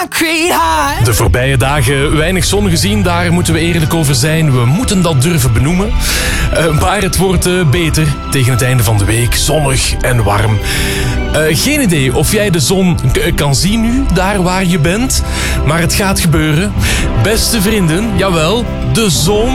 concrete heart. De voorbije dagen weinig zon gezien, daar moeten we eerlijk over zijn. We moeten dat durven benoemen. Maar het wordt beter tegen het einde van de week. Zonnig en warm. Geen idee of jij de zon kan zien nu, daar waar je bent. Maar het gaat gebeuren. Beste vrienden, jawel, de zon